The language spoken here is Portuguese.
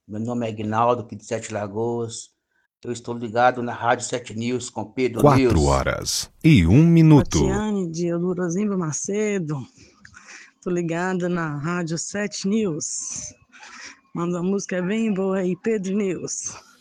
Meu nome é Ignaldo, aqui de Sete Lagoas. Eu estou ligado na Rádio 7 News com Pedro 4h01. Tatiane de Eudorozimba Macedo. Tô ligada na Rádio 7 News. Manda uma música bem boa aí, Pedro News.